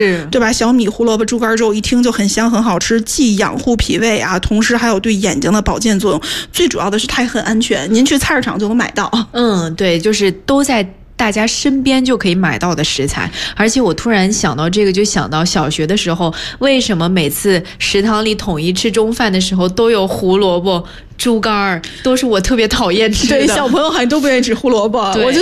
对吧？小米、胡萝卜、猪肝粥一听就很香很好吃，既养护脾胃啊，同时还有对眼睛的保健作用。最主要的是它也很安全，您去菜市场就能买到。 对，就是都在大家身边就可以买到的食材。而且我突然想到这个，就想到小学的时候，为什么每次食堂里统一吃中饭的时候都有胡萝卜、猪肝儿，都是我特别讨厌吃的。 对，小朋友好像都不愿意吃胡萝卜，我就